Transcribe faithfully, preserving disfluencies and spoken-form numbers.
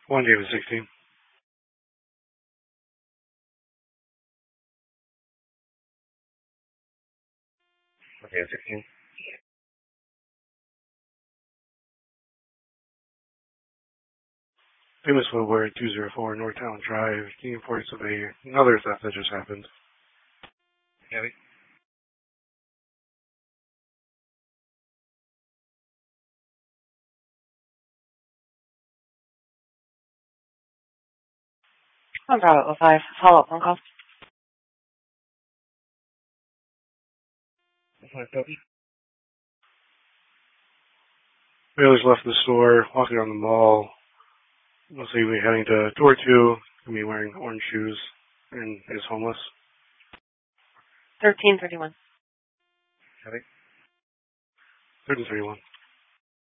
one David sixteen. one David sixteen. Famous Footwear, two oh four Northtown Drive, Kingsport of a another theft that just happened. Heavy. One Bravo five. Follow up phone call. Bailey's left the store, walking around the mall. Looks like he's heading to door two. Gonna be wearing orange shoes and is homeless. Thirteen thirty one. Heavy. Thirteen thirty one.